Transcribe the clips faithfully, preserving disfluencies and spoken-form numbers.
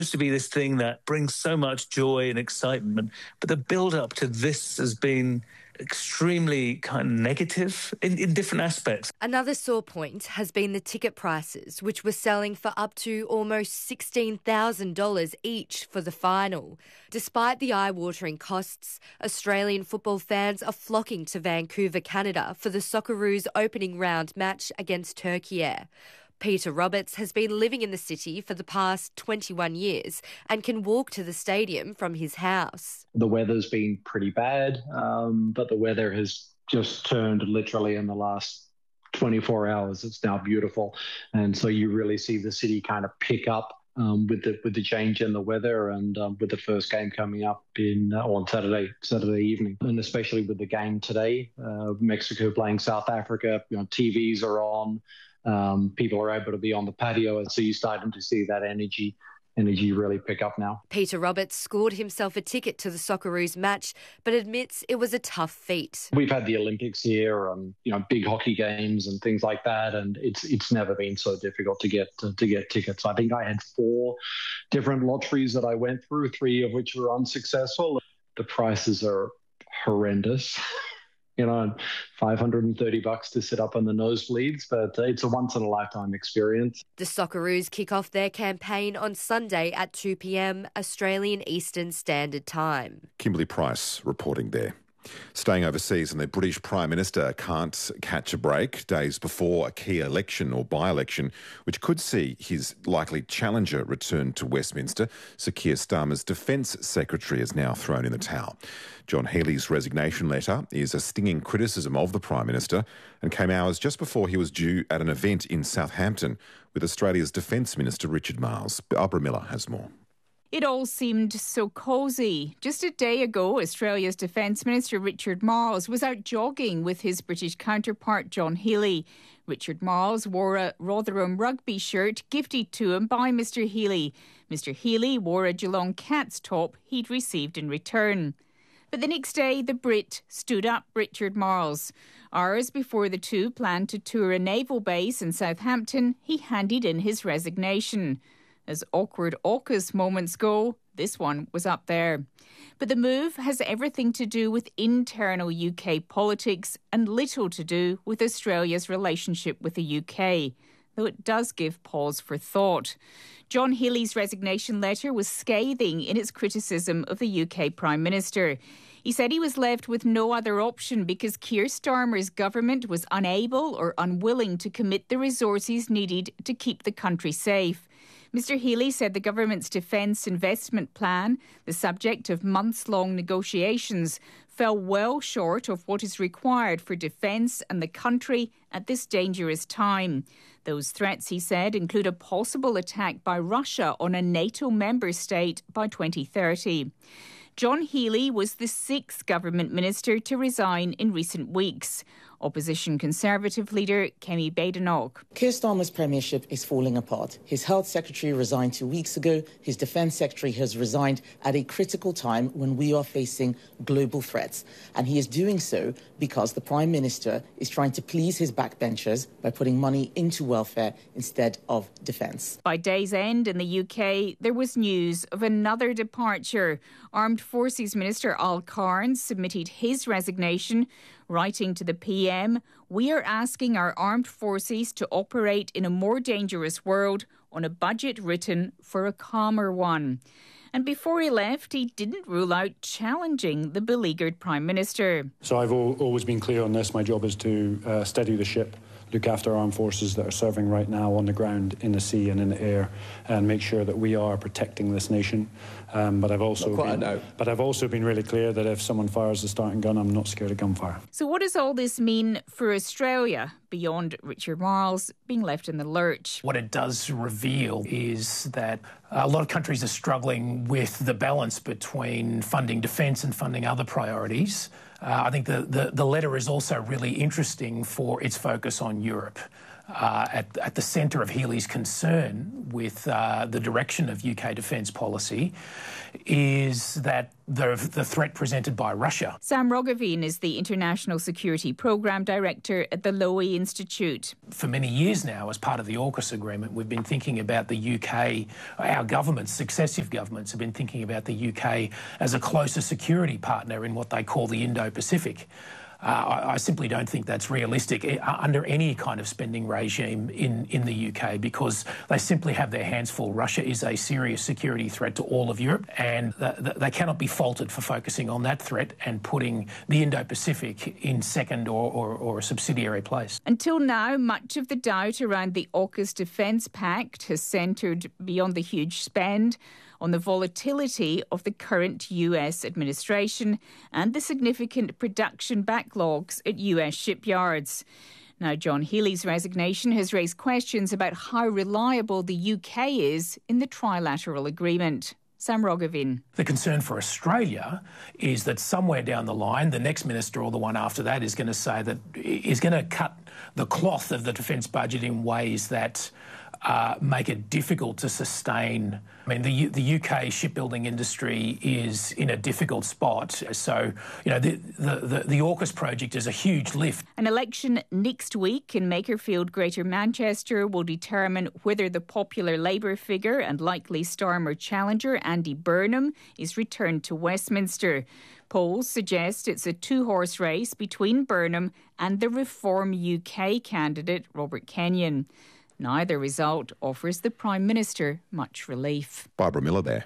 to be this thing that brings so much joy and excitement, but the build-up to this has been extremely kind of negative in, in different aspects. Another sore point has been the ticket prices, which were selling for up to almost sixteen thousand dollars each for the final. Despite the eye-watering costs, Australian football fans are flocking to Vancouver, Canada for the Socceroos opening round match against Turkey. Peter Roberts has been living in the city for the past twenty-one years and can walk to the stadium from his house. The weather's been pretty bad, um, but the weather has just turned literally in the last twenty-four hours. It's now beautiful. And so you really see the city kind of pick up um, with the with the change in the weather and um, with the first game coming up in uh, on Saturday Saturday evening. And especially with the game today, uh, Mexico playing South Africa, you know, T Vs are on. Um, people are able to be on the patio, and so you're starting to see that energy energy really pick up now. Peter Roberts scored himself a ticket to the Socceroos match, but admits it was a tough feat. We've had the Olympics here, and you know, big hockey games and things like that, and it's it's never been so difficult to get to, to get tickets. I think I had four different lotteries that I went through, three of which were unsuccessful. The prices are horrendous. You know, five hundred thirty bucks to sit up on the nosebleeds, but it's a once-in-a-lifetime experience. The Socceroos kick off their campaign on Sunday at two p.m. Australian Eastern Standard Time. Kimberly Price reporting there. Staying overseas, and the British Prime Minister can't catch a break days before a key election or by-election, which could see his likely challenger return to Westminster. Sir Keir Starmer's Defence Secretary has now thrown in the towel. John Healey's resignation letter is a stinging criticism of the Prime Minister and came hours just before he was due at an event in Southampton with Australia's Defence Minister Richard Marles. Barbara Miller has more. It all seemed so cosy. Just a day ago, Australia's Defence Minister Richard Marles was out jogging with his British counterpart John Healey. Richard Marles wore a Rotherham rugby shirt gifted to him by Mr Healey. Mr Healey wore a Geelong Cats top he'd received in return. But the next day, the Brit stood up Richard Marles. Hours before the two planned to tour a naval base in Southampton, he handed in his resignation. As awkward AUKUS moments go, this one was up there. But the move has everything to do with internal U K politics and little to do with Australia's relationship with the U K, though it does give pause for thought. John Healey's resignation letter was scathing in its criticism of the U K Prime Minister. He said he was left with no other option because Keir Starmer's government was unable or unwilling to commit the resources needed to keep the country safe. Mr Healey said the government's defence investment plan, the subject of months-long negotiations, fell well short of what is required for defence and the country at this dangerous time. Those threats, he said, include a possible attack by Russia on a NATO member state by twenty thirty. John Healey was the sixth government minister to resign in recent weeks. Opposition Conservative leader Kemi Badenoch. Keir Starmer's premiership is falling apart. His health secretary resigned two weeks ago. His defence secretary has resigned at a critical time when we are facing global threats. And he is doing so because the Prime Minister is trying to please his backbenchers by putting money into welfare instead of defence. By day's end in the U K, there was news of another departure. Armed Forces Minister Al Carnes submitted his resignation, writing to the P M, "We are asking our armed forces to operate in a more dangerous world on a budget written for a calmer one." And before he left, he didn't rule out challenging the beleaguered Prime Minister. So I've always been clear on this. My job is to uh, steady the ship, look after armed forces that are serving right now on the ground, in the sea and in the air, and make sure that we are protecting this nation. Um, but I've also been, but I've also been really clear that if someone fires the starting gun, I'm not scared of gunfire. So what does all this mean for Australia, beyond Richard Marles being left in the lurch? What it does reveal is that a lot of countries are struggling with the balance between funding defence and funding other priorities. Uh, I think the, the, the letter is also really interesting for its focus on Europe. uh, at, at the centre of Healey's concern with uh, the direction of U K defence policy is that the, the threat presented by Russia. Sam Roggeveen is the International Security Programme Director at the Lowy Institute. For many years now, as part of the AUKUS agreement, we've been thinking about the U K, our governments, successive governments have been thinking about the U K as a closer security partner in what they call the Indo-Pacific. Uh, I, I simply don't think that's realistic under any kind of spending regime in, in the U K because they simply have their hands full. Russia is a serious security threat to all of Europe, and th- th- they cannot be faulted for focusing on that threat and putting the Indo-Pacific in second or, or, or a subsidiary place. Until now, much of the doubt around the AUKUS Defence Pact has centred, beyond the huge spend, on the volatility of the current U S administration and the significant production backlogs at U S shipyards. Now, John Healey's resignation has raised questions about how reliable the U K is in the trilateral agreement. Sam Roggeveen. The concern for Australia is that somewhere down the line, the next minister or the one after that is going to say that is going to cut the cloth of the defence budget in ways that uh, make it difficult to sustain. I mean, the, U- the U K shipbuilding industry is in a difficult spot. So, you know, the, the, the, the AUKUS project is a huge lift. An election next week in Makerfield, Greater Manchester, will determine whether the popular Labour figure and likely Starmer challenger, Andy Burnham, is returned to Westminster. Polls suggest it's a two-horse race between Burnham and the Reform U K candidate, Robert Kenyon. Neither result offers the Prime Minister much relief. Barbara Miller there.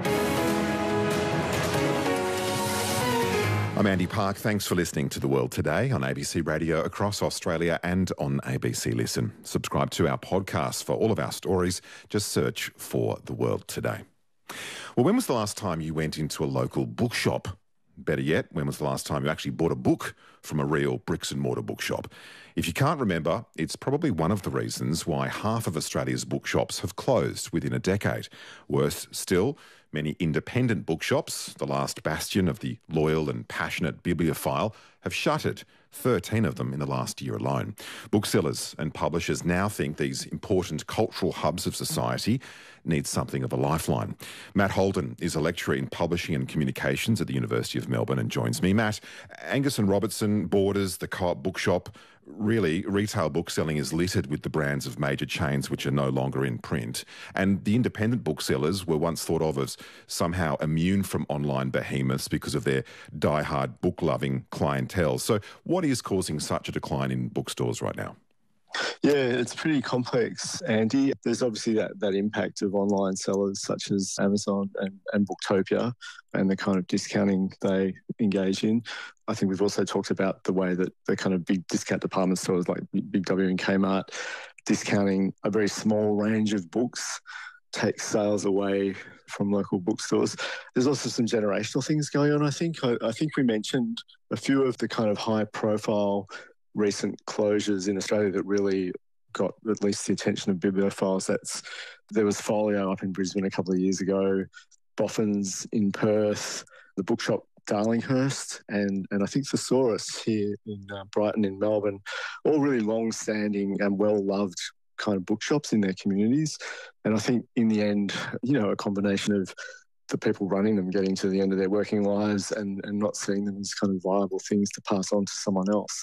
I'm Andy Park. Thanks for listening to The World Today on A B C Radio across Australia and on A B C Listen. Subscribe to our podcast for all of our stories. Just search for The World Today. Well, when was the last time you went into a local bookshop? Better yet, when was the last time you actually bought a book from a real bricks and mortar bookshop? If you can't remember, it's probably one of the reasons why half of Australia's bookshops have closed within a decade. Worse still, many independent bookshops, the last bastion of the loyal and passionate bibliophile, have shuttered, thirteen of them in the last year alone. Booksellers and publishers now think these important cultural hubs of society need something of a lifeline. Matt Holden is a lecturer in publishing and communications at the University of Melbourne and joins me. Matt, Angus and Robertson, Borders, the Co-op Bookshop, really, retail bookselling is littered with the brands of major chains which are no longer in print. And the independent booksellers were once thought of as somehow immune from online behemoths because of their die-hard book-loving clientele. So what is causing such a decline in bookstores right now? Yeah, it's pretty complex, Andy. There's obviously that, that impact of online sellers such as Amazon and, and Booktopia and the kind of discounting they engage in. I think we've also talked about the way that the kind of big discount department stores like Big W and Kmart discounting a very small range of books takes sales away from local bookstores. There's also some generational things going on, I think. I, I think we mentioned a few of the kind of high-profile recent closures in Australia that really got at least the attention of bibliophiles. That's there was Folio up in Brisbane a couple of years ago, Boffin's in Perth, the bookshop Darlinghurst, and and I think Thesaurus here in uh, Brighton in Melbourne, all really long-standing and well-loved kind of bookshops in their communities. And I think in the end, you know, a combination of the people running them getting to the end of their working lives and, and not seeing them as kind of viable things to pass on to someone else.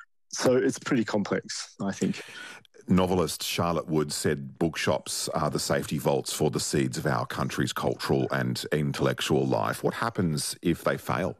So it's pretty complex, I think. Novelist Charlotte Wood said bookshops are the safety vaults for the seeds of our country's cultural and intellectual life. What happens if they fail?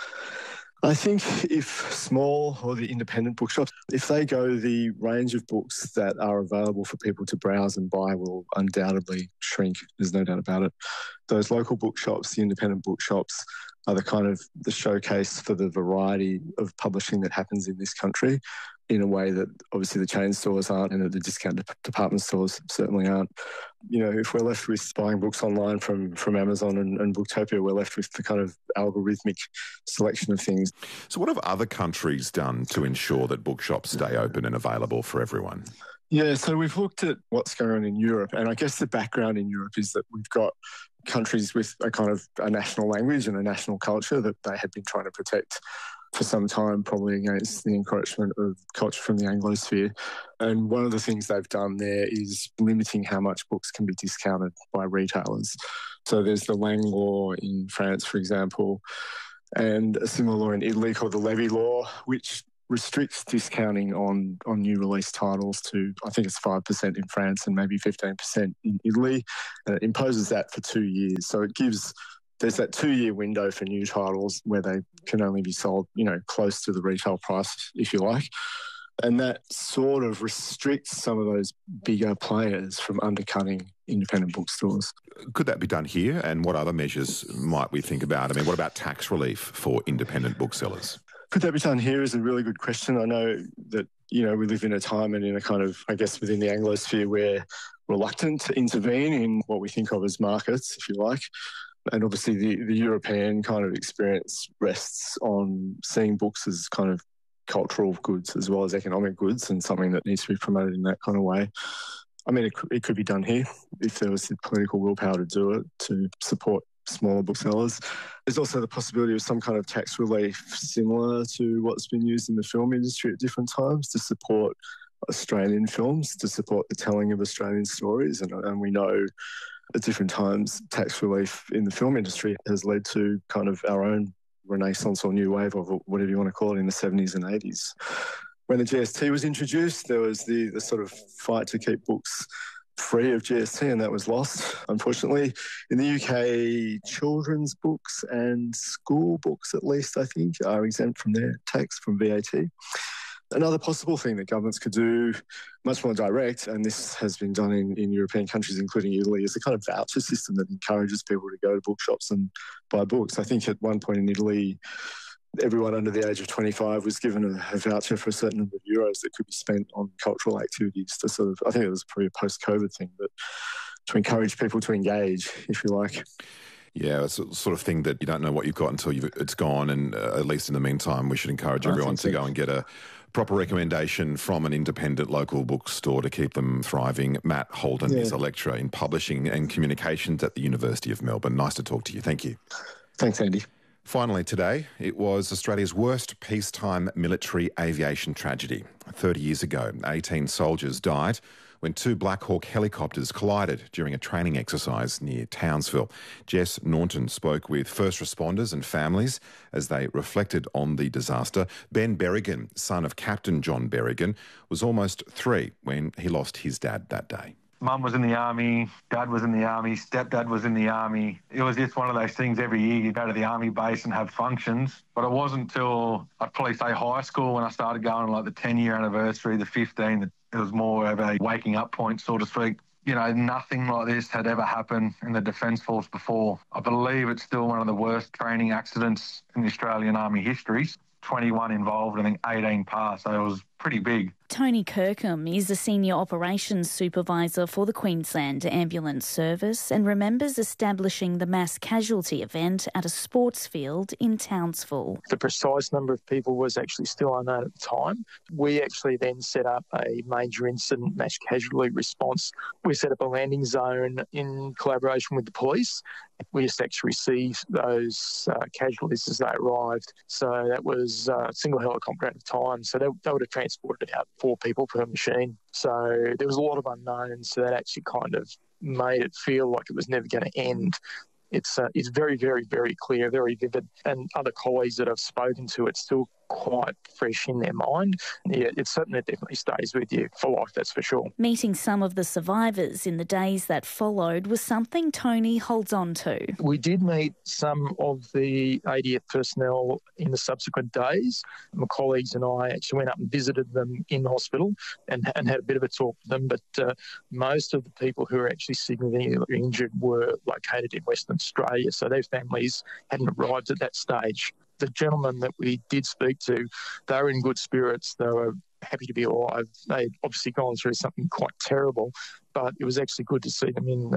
I think if small or the independent bookshops, if they go, the range of books that are available for people to browse and buy will undoubtedly shrink. There's no doubt about it. Those local bookshops, the independent bookshops, are the kind of the showcase for the variety of publishing that happens in this country in a way that obviously the chain stores aren't and that the discount department stores certainly aren't. You know, if we're left with buying books online from, from Amazon and, and Booktopia, we're left with the kind of algorithmic selection of things. So what have other countries done to ensure that bookshops stay open and available for everyone? Yeah, so we've looked at what's going on in Europe, and I guess the background in Europe is that we've got countries with a kind of a national language and a national culture that they had been trying to protect for some time, probably against the encouragement of culture from the Anglosphere. And one of the things they've done there is limiting how much books can be discounted by retailers. So there's the Lang law in France, for example, and a similar law in Italy called the Levy law, which restricts discounting on, on new release titles to, I think it's five percent in France and maybe fifteen percent in Italy. And it imposes that for two years. So it gives, there's that two-year window for new titles where they can only be sold, you know, close to the retail price, if you like. And that sort of restricts some of those bigger players from undercutting independent bookstores. Could that be done here? And what other measures might we think about? I mean, what about tax relief for independent booksellers? Could that be done here is a really good question. I know that, you know, we live in a time and in a kind of, I guess, within the Anglosphere, we're reluctant to intervene in what we think of as markets, if you like. And obviously the, the European kind of experience rests on seeing books as kind of cultural goods as well as economic goods, and something that needs to be promoted in that kind of way. I mean, it, it could be done here if there was the political willpower to do it, to support smaller booksellers. There's also the possibility of some kind of tax relief similar to what's been used in the film industry at different times to support Australian films, to support the telling of Australian stories. And, and we know at different times tax relief in the film industry has led to kind of our own renaissance or new wave, of whatever you want to call it, in the seventies and eighties. When the G S T was introduced, there was the, the sort of fight to keep books free of G S T, and that was lost, unfortunately. In the U K, children's books and school books, at least, I think, are exempt from their tax, from V A T. Another possible thing that governments could do, much more direct, and this has been done in, in European countries, including Italy, is a kind of voucher system that encourages people to go to bookshops and buy books. I think at one point in Italy, everyone under the age of twenty-five was given a, a voucher for a certain number of euros that could be spent on cultural activities to sort of, I think it was probably a post-COVID thing, but to encourage people to engage, if you like. Yeah, it's a sort of thing that you don't know what you've got until you've, it's gone, and uh, at least in the meantime, we should encourage everyone to so. go and get a proper recommendation from an independent local bookstore to keep them thriving. Matt Holden yeah. is a lecturer in publishing and communications at the University of Melbourne. Nice to talk to you. Thank you. Thanks, Andy. Finally today, it was Australia's worst peacetime military aviation tragedy. thirty years ago, eighteen soldiers died when two Black Hawk helicopters collided during a training exercise near Townsville. Jess Naunton spoke with first responders and families as they reflected on the disaster. Ben Berrigan, son of Captain John Berrigan, was almost three when he lost his dad that day. Mum was in the army, Dad was in the army, stepdad was in the army. It was just one of those things every year you go to the army base and have functions. But it wasn't until, I'd probably say high school, when I started going like the ten-year anniversary, the fifteen, that it was more of a waking up point, so to speak. You know, nothing like this had ever happened in the Defence Force before. I believe it's still one of the worst training accidents in the Australian Army history. twenty-one involved, I think eighteen passed, so it was pretty big. Tony Kirkham is a senior operations supervisor for the Queensland Ambulance Service and remembers establishing the mass casualty event at a sports field in Townsville. The precise number of people was actually still unknown at the time. We actually then set up a major incident mass casualty response. We set up a landing zone in collaboration with the police. We just actually received those uh, casualties as they arrived. So that was a single helicopter at a time. So they, they would have transported out four people per machine. So there was a lot of unknowns. So that actually kind of made it feel like it was never going to end. It's uh, it's very, very, very clear, very vivid. And other colleagues that I've spoken to, it's still quite fresh in their mind. Yeah, it's something that definitely stays with you for life, that's for sure. Meeting some of the survivors in the days that followed was something Tony holds on to. We did meet some of the A D F personnel in the subsequent days. My colleagues and I actually went up and visited them in the hospital and, and had a bit of a talk with them, but uh, most of the people who were actually significantly injured were located in Western Australia, so their families hadn't arrived at that stage. The gentlemen that we did speak to, they were in good spirits. They were happy to be alive. They'd obviously gone through something quite terrible, but it was actually good to see them in um,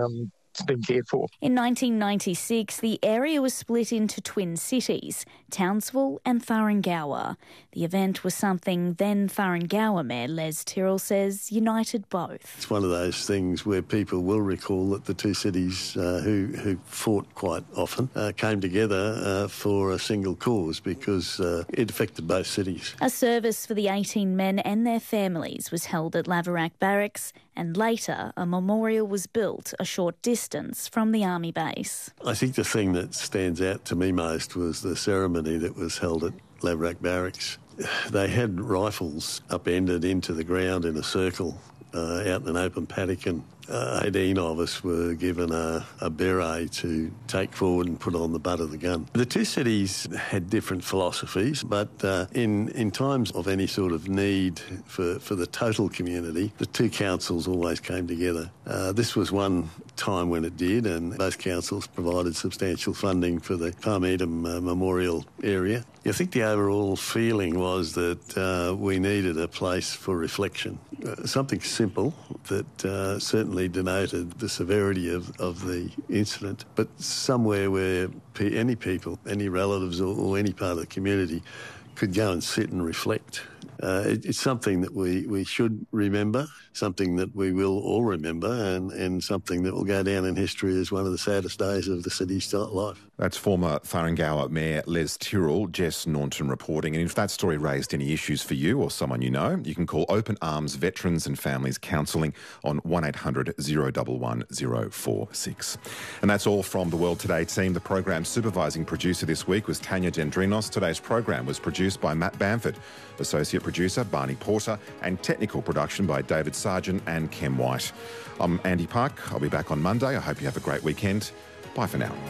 been cared for. In nineteen ninety-six, the area was split into twin cities, Townsville and Tharangawa. The event was something then Tharangawa Mayor Les Tyrrell says united both. It's one of those things where people will recall that the two cities uh, who, who fought quite often uh, came together uh, for a single cause because uh, it affected both cities. A service for the eighteen men and their families was held at Laverack Barracks, and later a memorial was built a short distance from the army base. I think the thing that stands out to me most was the ceremony that was held at Laverack Barracks. They had rifles upended into the ground in a circle uh, out in an open paddock, and uh, eighteen of us were given a, a beret to take forward and put on the butt of the gun. The two cities had different philosophies, but uh, in, in times of any sort of need for, for the total community, the two councils always came together. Uh, this was one time when it did, and both councils provided substantial funding for the Palmeedom uh, Memorial area. I think the overall feeling was that uh, we needed a place for reflection, uh, something simple that uh, certainly denoted the severity of, of the incident, but somewhere where pe- any people, any relatives or, or any part of the community could go and sit and reflect. Uh, it, it's something that we, we should remember, something that we will all remember, and, and something that will go down in history as one of the saddest days of the city's life. That's former Tharangawa Mayor Les Tyrrell. Jess Naunton reporting. And if that story raised any issues for you or someone you know, you can call Open Arms Veterans and Families Counselling on one eight hundred, oh one one, oh four six. And that's all from the World Today team. The program's supervising producer this week was Tanya Dendrinos. Today's program was produced by Matt Bamford, associate producer Barney Porter, and technical production by David Sargent and Kem White. I'm Andy Park. I'll be back on Monday. I hope you have a great weekend. Bye for now.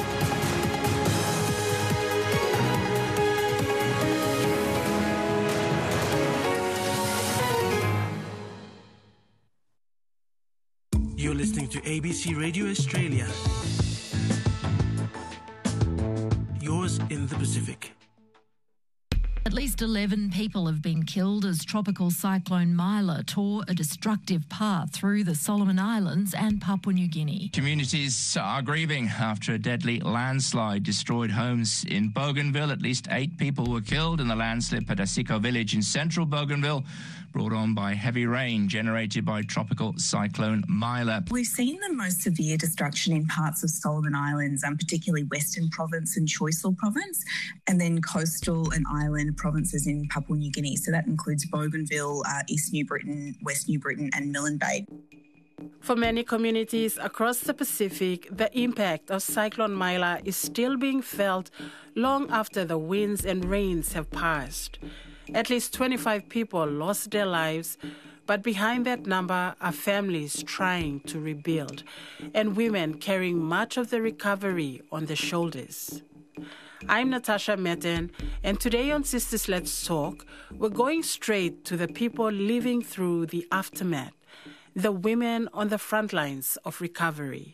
You're listening to A B C Radio Australia. Yours in the Pacific. At least eleven people have been killed as tropical cyclone Mila tore a destructive path through the Solomon Islands and Papua New Guinea. Communities are grieving after a deadly landslide destroyed homes in Bougainville. At least eight people were killed in the landslip at Asiko village in central Bougainville, brought on by heavy rain generated by tropical cyclone Mila. We've seen the most severe destruction in parts of Solomon Islands, um, particularly Western Province and Choiseul Province, and then coastal and island provinces in Papua New Guinea. So that includes Bougainville, uh, East New Britain, West New Britain and Milne Bay. For many communities across the Pacific, the impact of Cyclone Mila is still being felt long after the winds and rains have passed. At least twenty-five people lost their lives, but behind that number are families trying to rebuild and women carrying much of the recovery on their shoulders. I'm Natasha Metten, and today on Sisters Let's Talk, we're going straight to the people living through the aftermath, the women on the front lines of recovery.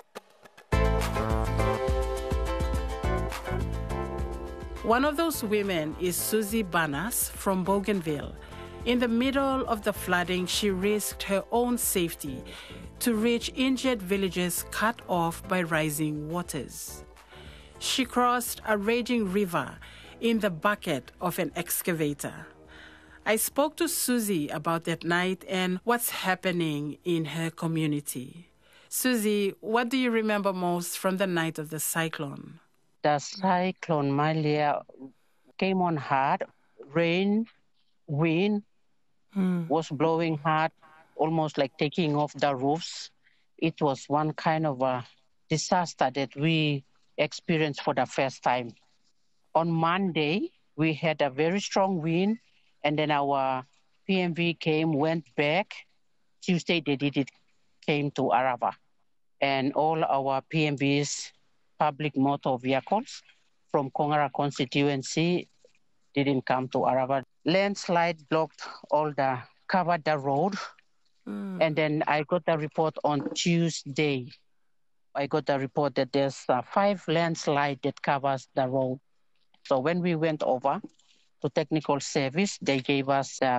One of those women is Susie Banas from Bougainville. In the middle of the flooding, she risked her own safety to reach injured villages cut off by rising waters. She crossed a raging river in the bucket of an excavator. I spoke to Susie about that night and what's happening in her community. Susie, what do you remember most from the night of the cyclone? The cyclone Mila came on hard. Rain, wind mm. was blowing hard, almost like taking off the roofs. It was one kind of a disaster that we experienced for the first time. On Monday, we had a very strong wind, and then our P M V came, went back. Tuesday, they did it, came to Arava. And all our P M Vs, public motor vehicles from Kongara constituency, didn't come to Arava. Landslide blocked all the, covered the road. Mm. And then I got the report on Tuesday. I got the report that there's uh, five landslides that covers the road. So when we went over to technical service, they gave us a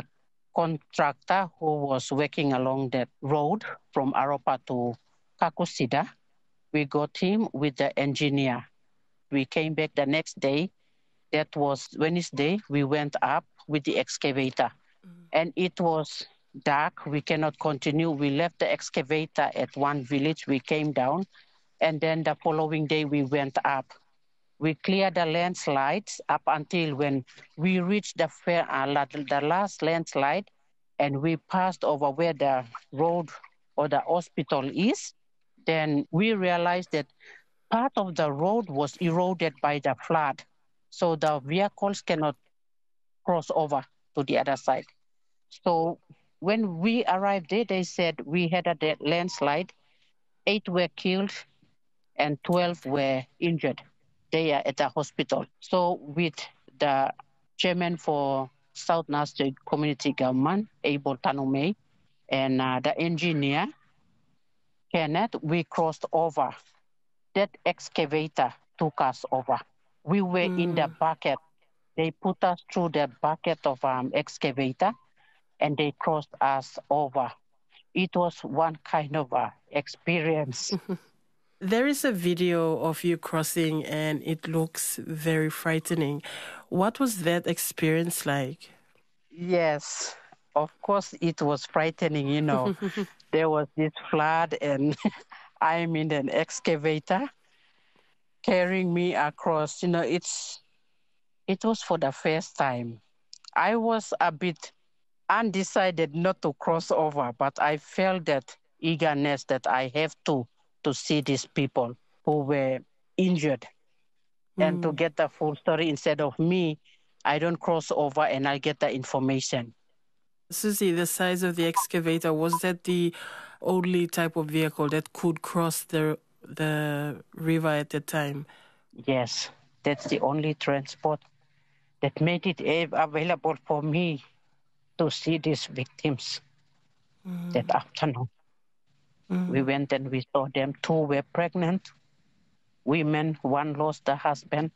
contractor who was working along that road from Aropa to Kakusida. We got him with the engineer. We came back the next day. That was Wednesday. We went up with the excavator. Mm. And it was dark. We cannot continue. We left the excavator at one village. We came down. And then the following day, we went up. We cleared the landslides up until when we reached the, fair, uh, the last landslide, and we passed over where the road or the hospital is. Then we realized that part of the road was eroded by the flood. So the vehicles cannot cross over to the other side. So when we arrived there, they said we had a landslide. Eight were killed and twelve were injured. They are at the hospital. So with the chairman for South Nasser Community Government, Abel Tanumei, and uh, the engineer, Kenneth, we crossed over. That excavator took us over. We were mm. in the bucket. They put us through the bucket of um, excavator, and they crossed us over. It was one kind of uh, experience. There is a video of you crossing, and it looks very frightening. What was that experience like? Yes, of course it was frightening, you know. There was this flood, and I'm in an excavator carrying me across. You know, it's it was for the first time. I was a bit undecided not to cross over, but I felt that eagerness that I have to to see these people who were injured mm. and to get the full story instead of me. I don't cross over and I get the information. Susie, the size of the excavator, was that the only type of vehicle that could cross the the river at the time? Yes, that's the only transport that made it available for me to see these victims mm. that afternoon. Mm. We went and we saw them. Two were pregnant women. One lost the husband.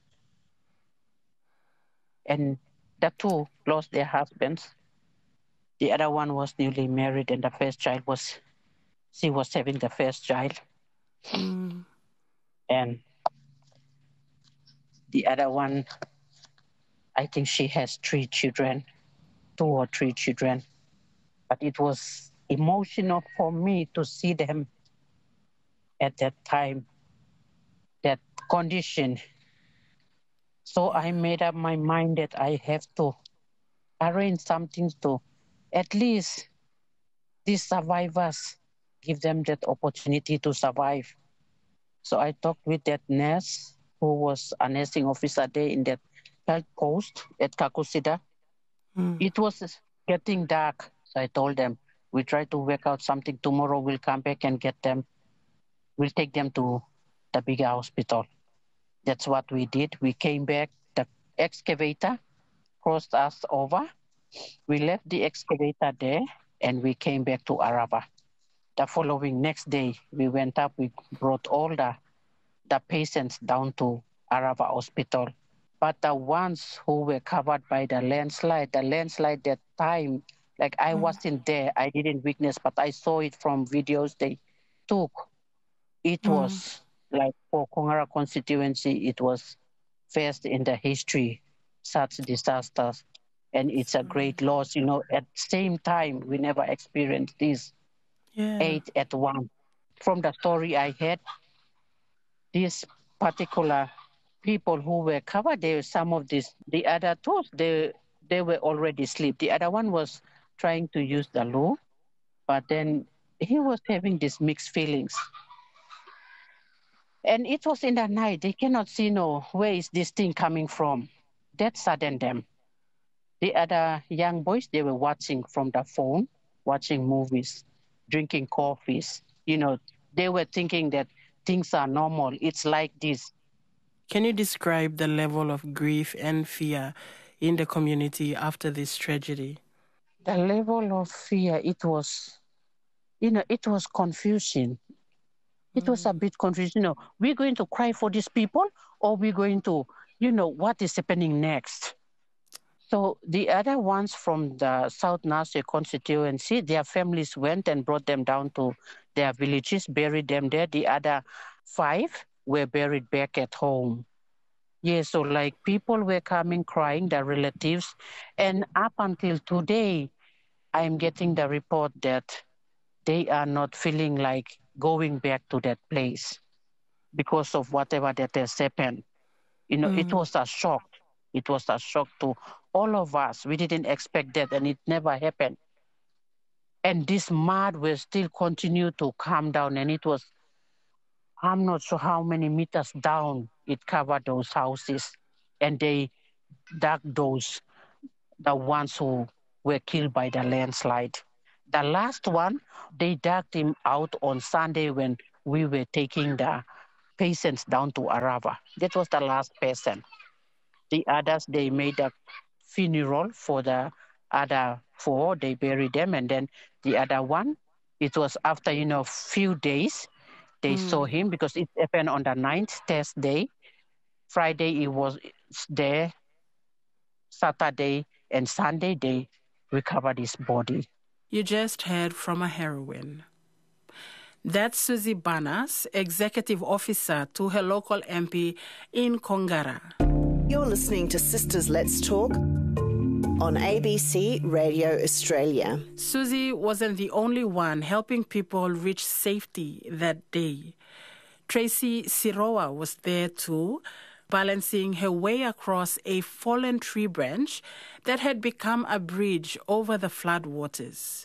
And the two lost their husbands. The other one was newly married, and the first child was, she was having the first child. Mm. And the other one, I think she has three children, two or three children. But it was emotional for me to see them at that time, that condition. So I made up my mind that I have to arrange something to at least these survivors, give them that opportunity to survive. So I talked with that nurse who was a nursing officer there in that health post at Kakusida. Mm. It was getting dark. So I told them, we try to work out something. Tomorrow we'll come back and get them. We'll take them to the bigger hospital. That's what we did. We came back. The excavator crossed us over. We left the excavator there and we came back to Arava. The following next day, we went up. We brought all the, the patients down to Arava Hospital. But the ones who were covered by the landslide, the landslide that time, like I mm. wasn't there, I didn't witness, but I saw it from videos they took. It mm. was like for Kongara constituency, it was first in the history, such disasters. And it's a great loss. You know, at the same time, we never experienced this. Yeah. Eight at one. From the story I had, these particular people who were covered, there some of these, the other two, they, they were already asleep. The other one was trying to use the loo, but then he was having these mixed feelings. And it was in the night. They cannot see, no, where is this thing coming from? That saddened them. The other young boys, they were watching from the phone, watching movies, drinking coffees. You know, they were thinking that things are normal. It's like this. Can you describe the level of grief and fear in the community after this tragedy? The level of fear, it was, you know, it was confusion. It was a bit confusing. You know, we're going to cry for these people, or we're going to, you know, what is happening next? So the other ones from the South Nasser constituency, their families went and brought them down to their villages, buried them there. The other five were buried back at home. Yeah, so like people were coming crying, their relatives. And up until today, I'm getting the report that they are not feeling like going back to that place because of whatever that has happened. You know, mm. it was a shock. It was a shock to all of us. We didn't expect that, and it never happened. And this mud will still continue to come down, and it was, I'm not sure how many meters down it covered those houses, and they dug those, the ones who were killed by the landslide. The last one, they dug him out on Sunday when we were taking the patients down to Arava. That was the last person. The others, they made a funeral for the other four. They buried them. And then the other one, it was after, you know, few days, they mm. saw him because it happened on the ninth, Thursday. Friday, he was there. Saturday and Sunday, they recovered his body. You just heard from a heroine. That's Susie Banas, Executive Officer to her local M P in Kongara. You're listening to Sisters Let's Talk on A B C Radio Australia. Susie wasn't the only one helping people reach safety that day. Tracy Siroa was there too, balancing her way across a fallen tree branch that had become a bridge over the floodwaters.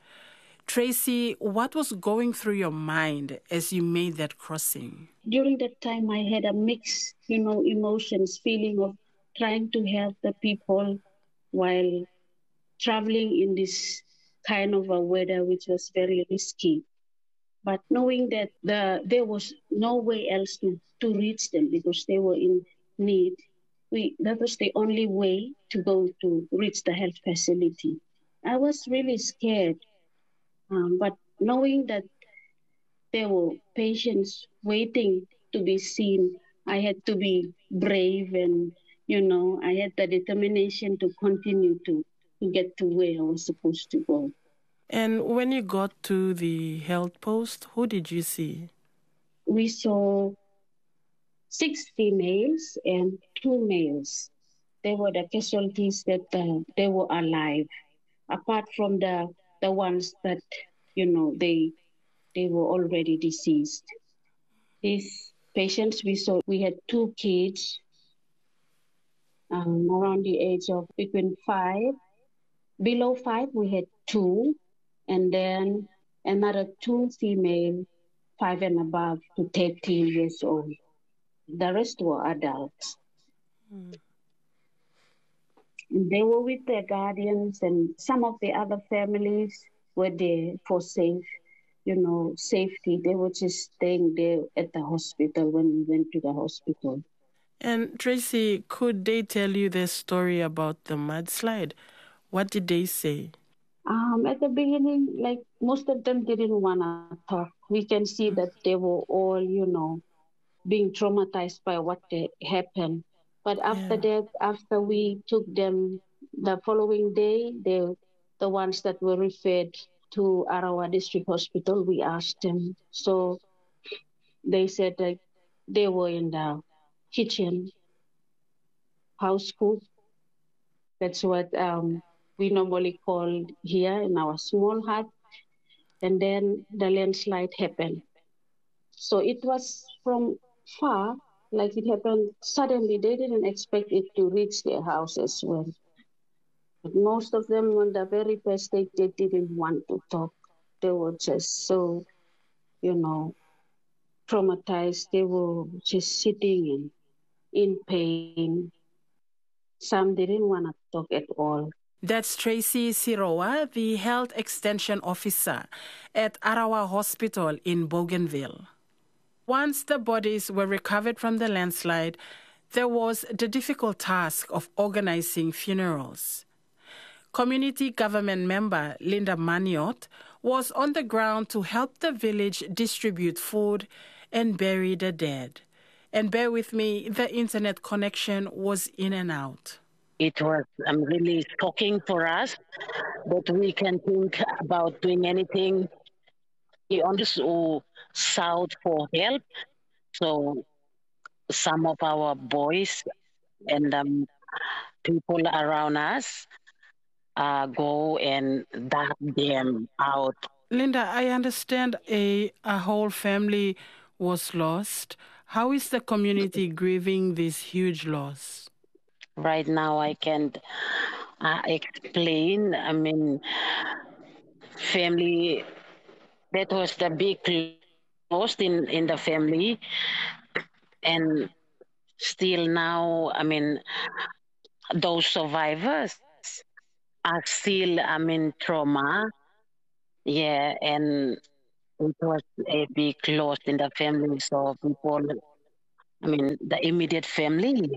Tracy, what was going through your mind as you made that crossing? During that time, I had a mixed, you know, emotions, feeling of trying to help the people while traveling in this kind of a weather, which was very risky. But knowing that the, there was no way else to, to reach them because they were in need, we that was the only way to go to reach the health facility. I was really scared, um, but knowing that there were patients waiting to be seen, I had to be brave and, you know, I had the determination to continue to, to get to where I was supposed to go. And when you got to the health post, who did you see? We saw six females and two males. They were the casualties that uh, they were alive, apart from the the ones that, you know, they they were already deceased. These patients we saw, we had two kids um, around the age of between five. Below five, we had two. And then another two female, five and above to thirteen years old. The rest were adults. Mm. And they were with their guardians, and some of the other families were there for safe, you know, safety. They were just staying there at the hospital when we went to the hospital. And Tracy, could they tell you their story about the mudslide? What did they say? Um, at the beginning, like most of them didn't want to talk. We can see that they were all, you know, being traumatized by what they happened. But after yeah. that, after we took them the following day, they, the ones that were referred to Arawa District Hospital, we asked them. So they said that they were in the kitchen, house cook. That's what um, we normally call here in our small hut. And then the landslide happened. So it was from far, like it happened suddenly. They didn't expect it to reach their house as well. But most of them, on the very first day, they didn't want to talk. They were just so, you know, traumatized. They were just sitting in, in pain. Some didn't want to talk at all. That's Tracy Siroa, the Health Extension Officer at Arawa Hospital in Bougainville. Once the bodies were recovered from the landslide, there was the difficult task of organizing funerals. Community government member Linda Maniot was on the ground to help the village distribute food and bury the dead. And bear with me, the internet connection was in and out. It was um, really shocking for us that we can think about doing anything on this south for help. So some of our boys and um, people around us uh, go and dug them out. Linda, I understand a, a whole family was lost. How is the community grieving this huge loss? Right now, I can't uh, explain. I mean, family, that was the big loss in, in the family. And still now, I mean, those survivors are still, I mean, trauma. Yeah, and it was a big loss in the family. So people, I mean, the immediate family,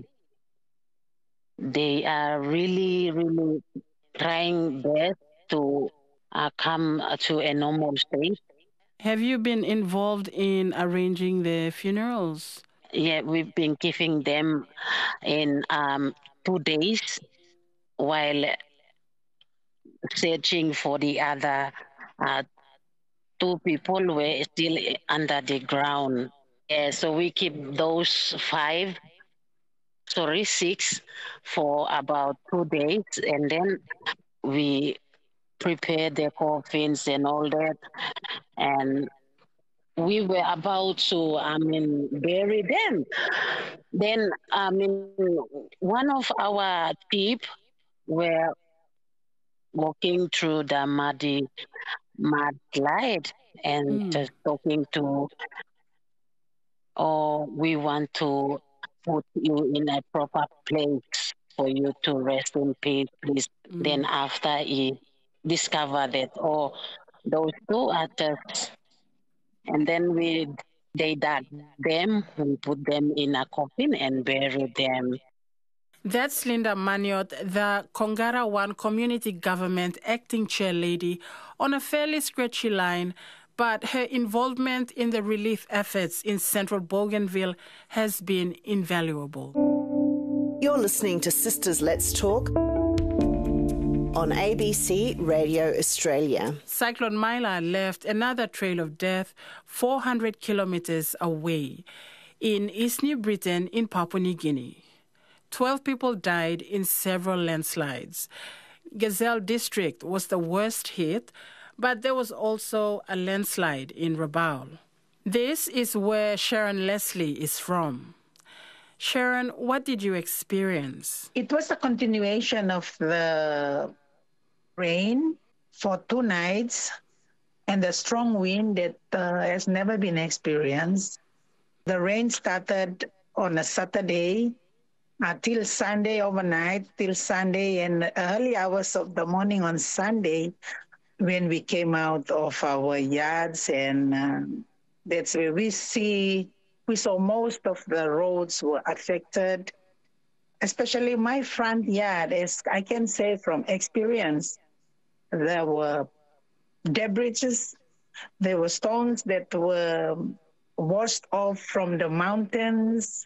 they are really, really trying best to uh, come to a normal state. Have you been involved in arranging the funerals? Yeah, we've been giving them in um, two days while searching for the other uh, two people were still under the ground. Yeah, so we keep those five, sorry, six for about two days, and then we prepare their coffins and all that. And we were about to, I mean, bury them. Then, I mean, one of our sheep were walking through the muddy mud slide and mm. just talking to, oh, we want to put you in a proper place for you to rest in peace, please. Mm. Then after he discovered that, oh, those two are just, and then we they dug them, we put them in a coffin and buried them. That's Linda Maniot, the Kongara One Community Government Acting Chair Lady, on a fairly scratchy line, but her involvement in the relief efforts in central Bougainville has been invaluable. You're listening to Sisters Let's Talk on A B C Radio Australia. Cyclone Mila left another trail of death four hundred kilometres away in East New Britain in Papua New Guinea. Twelve people died in several landslides. Gazelle District was the worst hit, but there was also a landslide in Rabaul. This is where Sharon Leslie is from. Sharon, what did you experience? It was a continuation of the rain for two nights and the strong wind that uh, has never been experienced. The rain started on a Saturday uh, till Sunday overnight, till Sunday and early hours of the morning on Sunday when we came out of our yards, and uh, that's where we see, we saw most of the roads were affected, especially my front yard, as I can say from experience. There were debris, there were stones that were washed off from the mountains,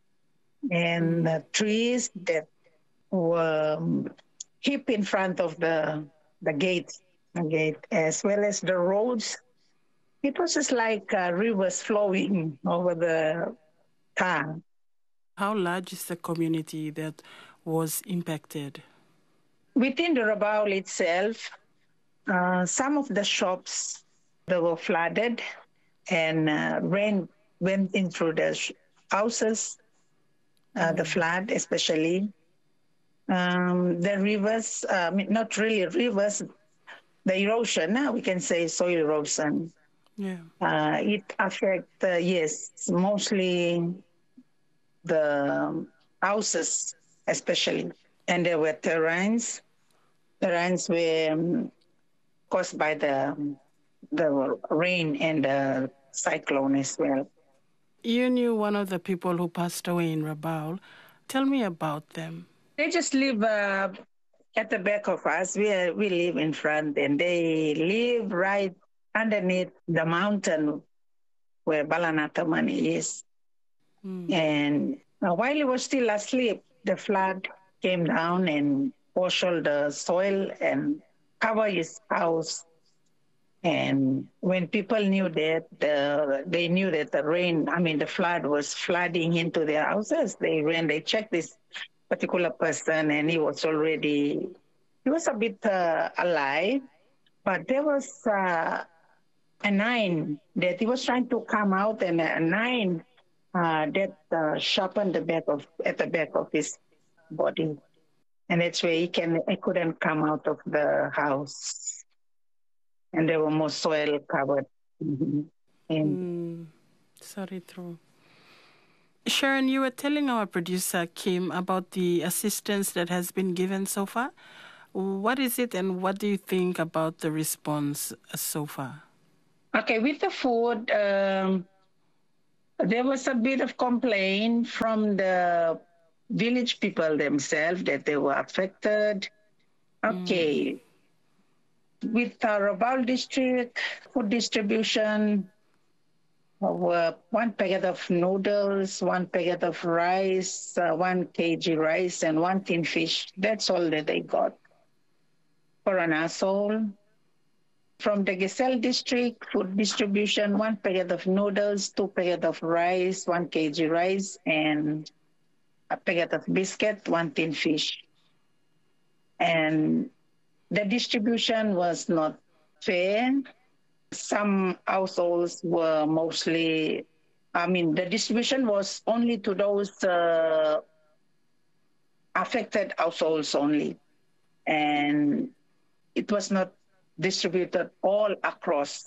and the trees that were heaped in front of the the gate, the gate, as well as the roads. It was just like uh, rivers flowing over the town. How large is the community that was impacted? Within the Rabaul itself, uh, some of the shops that were flooded, and uh, rain went in through the sh- houses, uh, mm. the flood especially. Um, the rivers, uh, not really rivers, the erosion, uh, we can say soil erosion. Yeah. Uh, it affects, uh, yes, mostly the houses especially. And there were terrains. Terrains were um, caused by the, the rain and the cyclone as well. You knew one of the people who passed away in Rabaul. Tell me about them. They just live uh, at the back of us. We, are, we live in front, and they live right underneath the mountain where Balanatamani is. Mm. And uh, while he was still asleep, the flood came down and washed all the soil and covered his house. And when people knew that, uh, they knew that the rain, I mean, the flood was flooding into their houses. They ran, they checked this particular person, and he was already, he was a bit uh, alive, but there was uh, a nine that he was trying to come out, and a nine uh, that uh, sharpened the back of, at the back of his body. And that's where he, can, he couldn't come out of the house. And there were more soil covered. Mm-hmm. Mm, sorry, true. Sharon, you were telling our producer, Kim, about the assistance that has been given so far. What is it, and what do you think about the response so far? Okay, with the food, um, there was a bit of complaint from the village people themselves that they were affected. Okay. Mm. With our Rabaul district, food distribution, uh, one packet of noodles, one packet of rice, uh, one kilogram rice, and one tin fish. That's all that they got for an household. From the Gesell district, food distribution, one packet of noodles, two packet of rice, one kilogram rice, and a packet of biscuit, one tin fish. And the distribution was not fair. Some households were mostly, I mean, the distribution was only to those uh, affected households only. And it was not distributed all across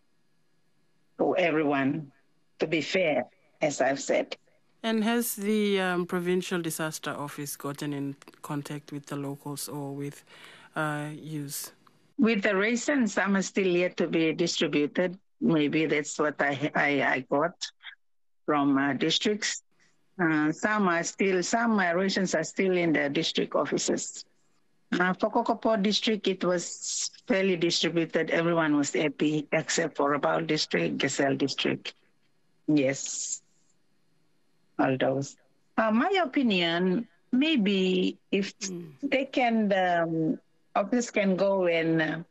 to everyone, to be fair, as I've said. And has the um, Provincial Disaster Office gotten in contact with the locals or with Uh, use? With the rations, some are still yet to be distributed. Maybe that's what I I, I got from uh, districts. Uh, some are still, some uh, rations are still in the district offices. Uh, for Kokopo district, it was fairly distributed. Everyone was happy except for Rabaul district, Gesell district. Yes, all those. Uh, my opinion, maybe if mm. they can, um, office can go and uh,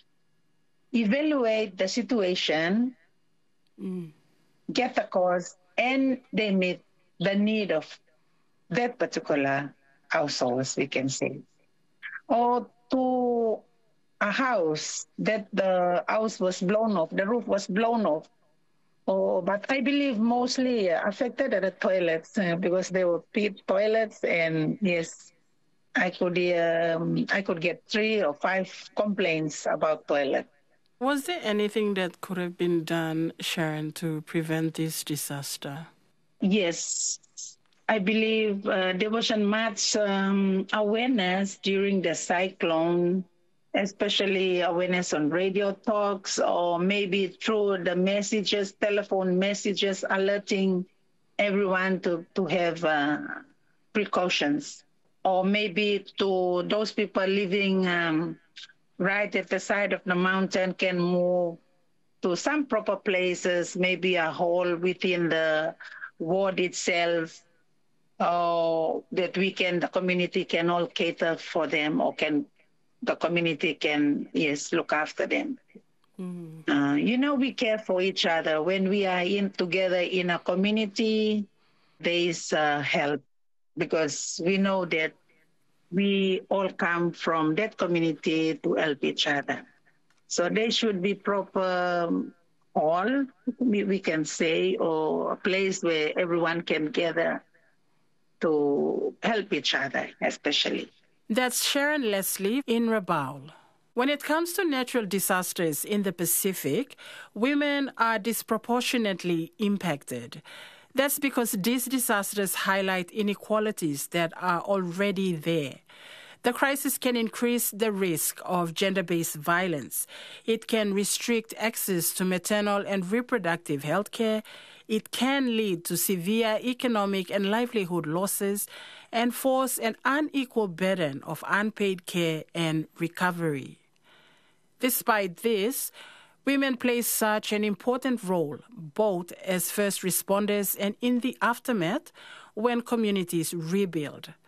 evaluate the situation, mm. get the cause, and they meet the need of that particular household, we can say. Or to a house that the house was blown off, the roof was blown off. Oh, but I believe mostly affected are the toilets uh, because they were pit toilets, and yes, I could um, I could get three or five complaints about toilet. Was there anything that could have been done, Sharon, to prevent this disaster? Yes, I believe uh, there wasn't much um, awareness during the cyclone, especially awareness on radio talks or maybe through the messages, telephone messages, alerting everyone to, to have uh, precautions. Or maybe to those people living um, right at the side of the mountain can move to some proper places, maybe a hole within the ward itself, or that we can, the community can all cater for them, or can the community can, yes, look after them. Mm. Uh, you know, we care for each other. When we are in together in a community, there is uh, help, because we know that we all come from that community to help each other. So there should be proper hall, we can say, or a place where everyone can gather to help each other, especially. That's Sharon Leslie in Rabaul. When it comes to natural disasters in the Pacific, women are disproportionately impacted. That's because these disasters highlight inequalities that are already there. The crisis can increase the risk of gender-based violence. It can restrict access to maternal and reproductive health care. It can lead to severe economic and livelihood losses and force an unequal burden of unpaid care and recovery. Despite this, women play such an important role, both as first responders and in the aftermath when communities rebuild.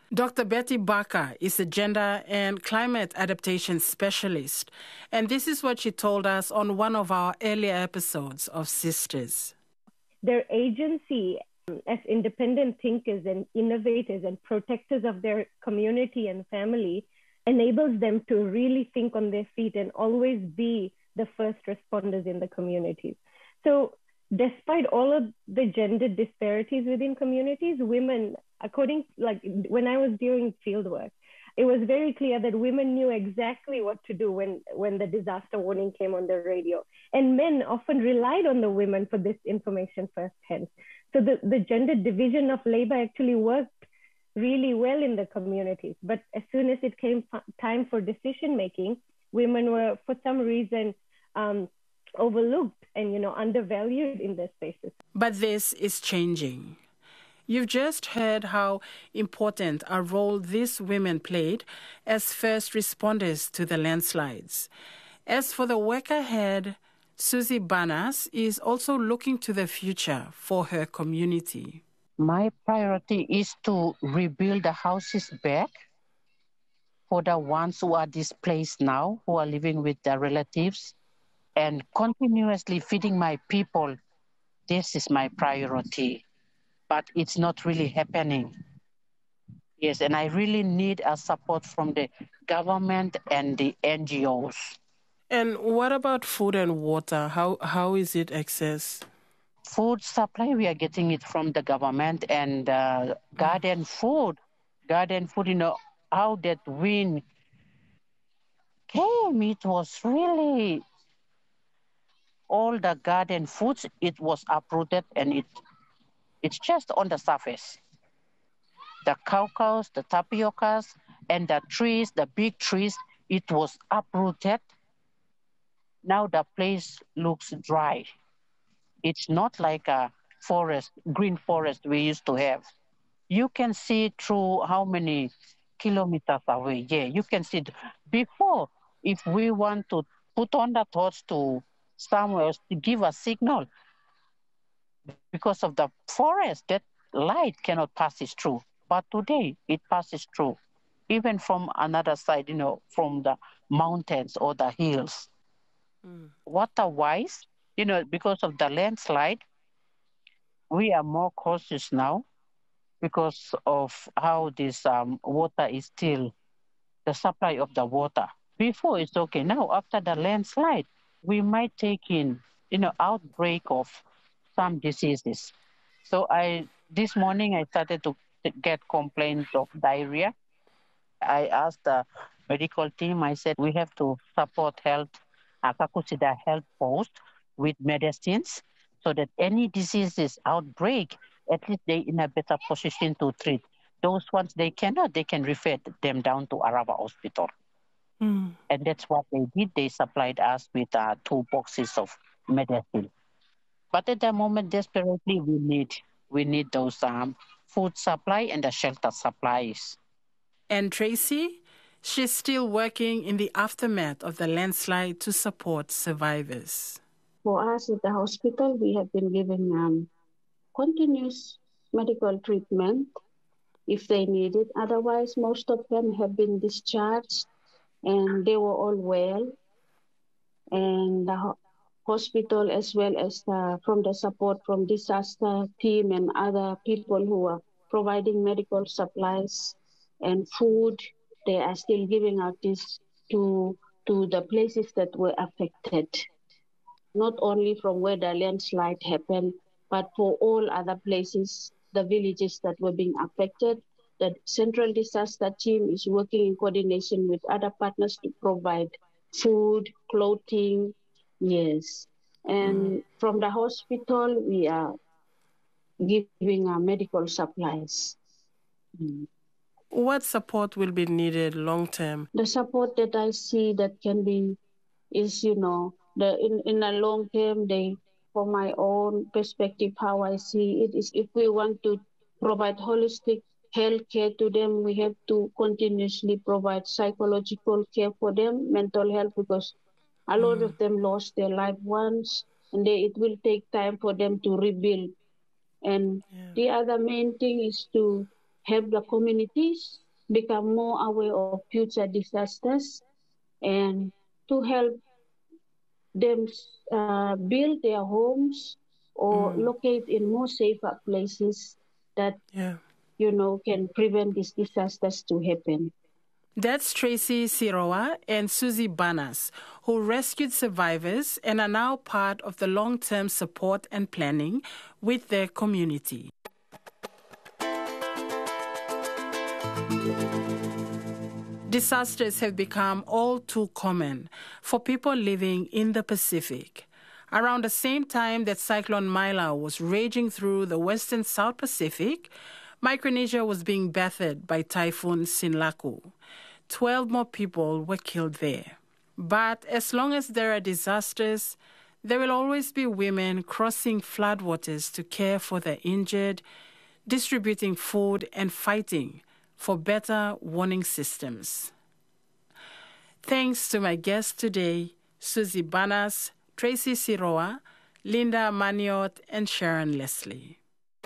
Doctor Betty Barker is a gender and climate adaptation specialist, and this is what she told us on one of our earlier episodes of Sisters. Their agency as independent thinkers and innovators and protectors of their community and family enables them to really think on their feet and always be the first responders in the communities. So despite all of the gender disparities within communities, women, according, like when I was doing field work, it was very clear that women knew exactly what to do when, when the disaster warning came on the radio. And men often relied on the women for this information firsthand. So the, the gender division of labor actually worked really well in the communities. But as soon as it came time for decision making, women were, for some reason, um, overlooked and, you know, undervalued in their spaces. But this is changing. You've just heard how important a role these women played as first responders to the landslides. As for the work ahead, Susie Banas is also looking to the future for her community. My priority is to rebuild the houses back for the ones who are displaced now, who are living with their relatives, and continuously feeding my people. This is my priority, but it's not really happening. Yes, and I really need a support from the government and the N G Os. And what about food and water? How how is it accessed? Food supply, we are getting it from the government, and uh, garden food. Garden food, you know, how that wind came, it was really, all the garden foods, it was uprooted and it it's just on the surface. The cacao, the tapiocas, and the trees, the big trees, it was uprooted. Now the place looks dry. It's not like a forest, green forest we used to have. You can see through how many kilometers away. Yeah, you can see. Before, if we want to put on the torch to somewhere else to give a signal, because of the forest, that light cannot pass it through. But today, it passes through, even from another side, you know, from the mountains or the hills. Mm. Water-wise, you know, because of the landslide, we are more cautious now because of how this um, water is still, the supply of the water. Before, it's okay. Now, after the landslide, we might take in, you know, outbreak of some diseases. So I, this morning, I started to get complaints of diarrhea. I asked the medical team, I said, we have to support health, uh, Kakusida health post with medicines so that any diseases outbreak, at least they in a better position to treat. Those ones they cannot, they can refer them down to Arava Hospital. Mm. And that's what they did. They supplied us with uh, two boxes of medicine. But at the moment, desperately, we need we need those um, food supply and the shelter supplies. And Tracy, she's still working in the aftermath of the landslide to support survivors. For us at the hospital, we have been giving um, continuous medical treatment if they need it. Otherwise, most of them have been discharged and they were all well. And the ho- hospital, as well as the, from the support from disaster team and other people who are providing medical supplies and food, they are still giving out this to, to the places that were affected. Not only from where the landslide happened, but for all other places, the villages that were being affected. The Central Disaster Team is working in coordination with other partners to provide food, clothing, yes. And mm. from the hospital, we are giving our medical supplies. Mm. What support will be needed long term? The support that I see that can be is, you know, the in, in a long term, they, for my own perspective, how I see it is if we want to provide holistic health care to them, we have to continuously provide psychological care for them, mental health, because a lot mm. of them lost their loved ones, and they, it will take time for them to rebuild. And yeah. the other main thing is to help the communities become more aware of future disasters and to help them uh, build their homes or mm. locate in more safer places that, yeah. you know, can prevent these disasters to happen. That's Tracy Siroa and Susie Banas, who rescued survivors and are now part of the long-term support and planning with their community. Disasters have become all too common for people living in the Pacific. Around the same time that Cyclone Mila was raging through the western South Pacific, Micronesia was being battered by Typhoon Sinlaku. Twelve more people were killed there. But as long as there are disasters, there will always be women crossing floodwaters to care for the injured, distributing food and fighting for better warning systems. Thanks to my guests today, Susie Banas, Tracy Siroa, Linda Maniot, and Sharon Leslie.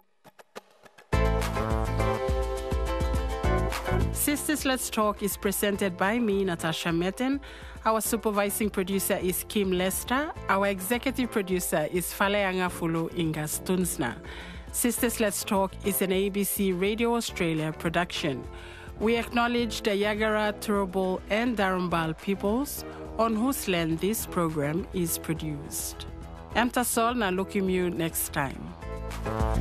Sisters Let's Talk is presented by me, Natasha Metten. Our supervising producer is Kim Lester. Our executive producer is Faleanga Fulu Inga Stunsna. Sisters Let's Talk is an A B C Radio Australia production. We acknowledge the Yagara, Turrbal, and Darumbal peoples on whose land this program is produced. Emtasol na lukimu next time.